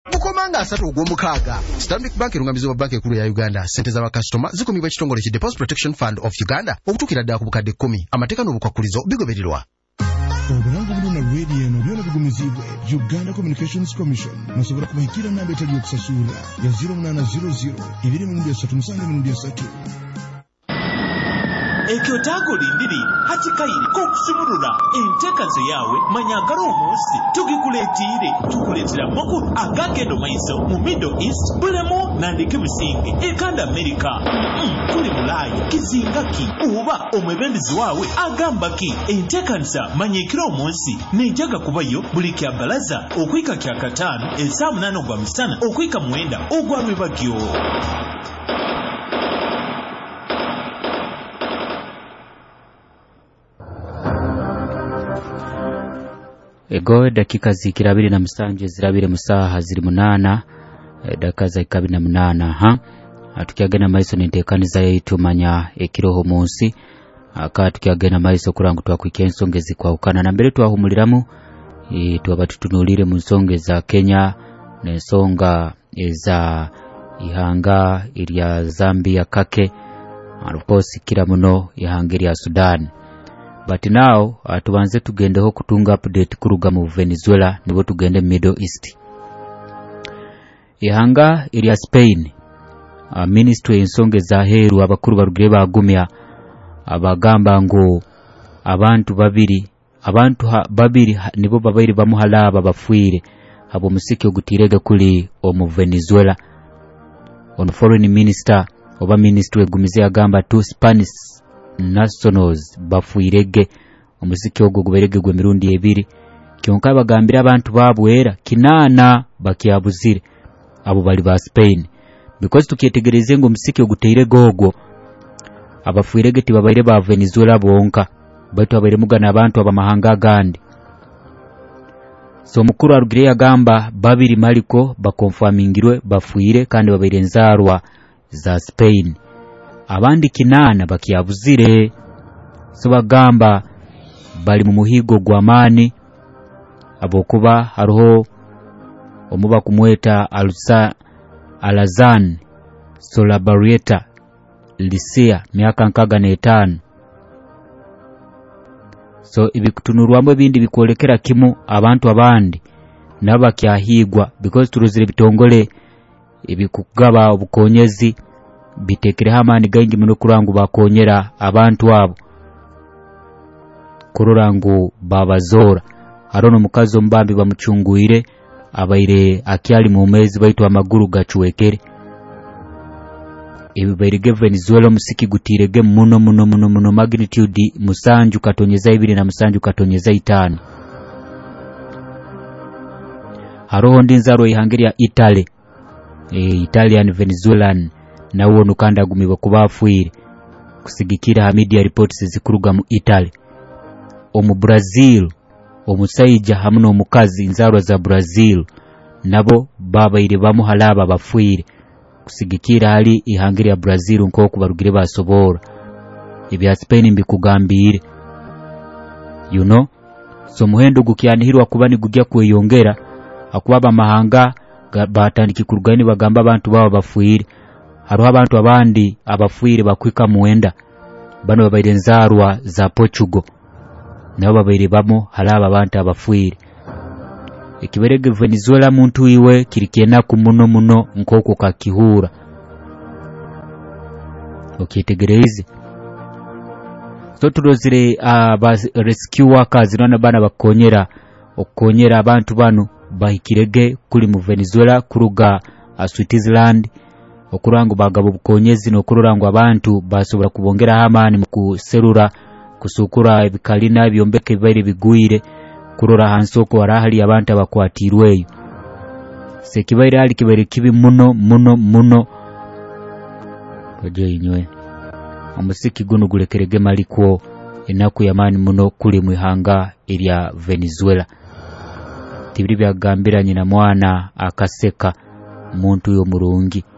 mukomanga asatu ogw'omukaaga. Stanbic Bank erungamiza wa bank ekulu ya Uganda. Sente za bakasitoma zikumibwa ekitongole ki Deposit Protection Fund of Uganda okutuukira ddala ku bukadde 10. Amateeka n'obukwakulizo bigobererwa. Obulango buno na radio eno byona bigumizibwe Uganda Communications Commission. Musobola kubahikira namba etali okusasula ya 0800 237 Ekyotago lindiri hatikaire kokusumurura enteekaze yawe manyagala omunsi tugikuleetire tukuleetera makulu agagenda maiso mu Middle East bulemu nandike businge ekanda America kuli Bulaya kizingaki oba omwebembezi wawe agamba ki enteekaza manyikira omunsi nejaga kubayo buli kya balaza okwika kya 5 esa 8 ogwa misana okwika 9 ogwa Lwebagyo. Ego dakika zikira 27 zirabire musaha ziri 8 dakika za 28 ha atukiyagena maiso nentekaniza yitumanya ekiroho munsi aka tukiyagena maiso kurangu twakwike ensongezi kwa ukana na mbere twahumuliramu twabatutunulire mu nsonge za Kenya n'ensonga eza ihanga irya Zambia kake arukosi kira muno ihanga irya Sudan. But now tubanze tugendeho kutunga update kuruga mu Venezuela nibo tugende Middle East. Ihanga iri Spain ministry ensonge za heru abakuru barugire bagumya abagamba ngo abantu babiri nibo babiri bamuhalaba bafwire abo musiki ogutirege kuli omu Venezuela. On foreign minister oba ministry egumize agamba two Spanish nationals bafuirege omusiki ogwo guberege gwe mirundi 2 kyonka bagambira abantu babwera kinana bakyabuzire abo bali ba Spain because tukietegereze ngo musiki oguteire gogo abafuirege tibabaire ba Venezuela bonka batu abaire mugana abantu abamahanga gandi. So mukuru arugire yagamba babiri maliko bakonfirmingirwe bafuire kandi babaire nzarwa za Spain abandi kinana bakyabuzire. So bagamba bali mu muhigo gw'amani abokuba hariho omuba kumweta Alazan Solabarrieta Licia myaka 65. So ibikutunurwamwe bindi bikolekera kimu abantu abandi nabakyahigwa because turuzire bitongole ibikugaba obukonyezi bitekere hamani gangi muno kurangu bakonyera abantu abo kururangu babazora arono mukazo mbambi bamucunguire abaire akyali mu mezi baitwa amaguru gacuwekere ibibairige Venezuela musiki gutirege muno magnitude musanju katonyeza 2 na musanju katonyeza 5. Haroho ndinzaro ihangiria Italy Italian Venezuelan na uwo nukanda gumiwa kubafuire kusigikira ha media reports zikuruga mu Italy. Omu Brazil omusaija hamwe n'omukazi inzarwa za Brazil nabo babaire bamuhalaba bafuire kusigikira hali ihangiri ya Brazil nko kubarugire basobora ibya Spain mbikugambire so muhendo gukyanihirwa kubani gujya kweyongera akubaba mahanga batandiki kurugani bagamba abantu babo bafuire haro abantu abandi abafuire bakwika muenda bano babaire nzarwa za Portugal nabo babaire bamo halaba abantu abafuire ikiberege Venezuela muntu iwe kirikena kumuno nkoko kakihura okitegereze. So turozire rescue workers nana bana bakonyera okonyera abantu bano bahikirege kuli mu Venezuela kuruga Switzerland okurango bagabo bukonyezi no kururango abantu basobora kubongera hamani mu kuserura kusukura ebikalina byombeke bibere biguire kurora hansoko warahali abantu abakwatirweyo sekibaire hali kibere kibi muno oje inywe omusiki guno gulekerege malikwo enaku yamani muno kuli muhanga erya Venezuela tibiri byagambira nyina mwana akaseka muntu yo murungi